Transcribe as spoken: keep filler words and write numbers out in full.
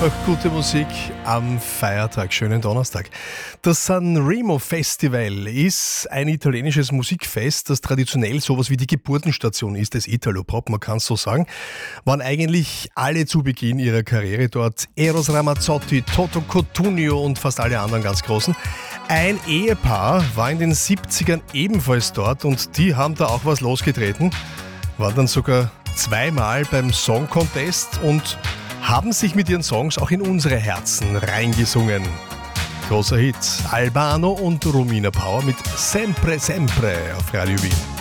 Einfach gute Musik am Feiertag, schönen Donnerstag. Das Sanremo Festival ist ein italienisches Musikfest, das traditionell sowas wie die Geburtenstation ist des Italo-Pop, man kann es so sagen. Waren eigentlich alle zu Beginn ihrer Karriere dort. Eros Ramazzotti, Toto Cutugno und fast alle anderen ganz großen. Ein Ehepaar war in den siebzigern ebenfalls dort und die haben da auch was losgetreten. Waren dann sogar zweimal beim Song Contest und haben sich mit ihren Songs auch in unsere Herzen reingesungen. Großer Hit, Albano und Romina Power mit Sempre Sempre auf Radio Wien.